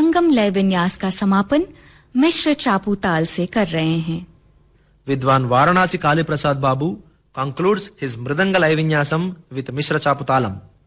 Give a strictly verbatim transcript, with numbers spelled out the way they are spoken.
जंगम लय विन्यास का समापन मिश्र चापू ताल से कर रहे हैं। विद्वान वाराणसी काली प्रसाद बाबू concludes his mridanga lay vinyasam with mishra chapu talam.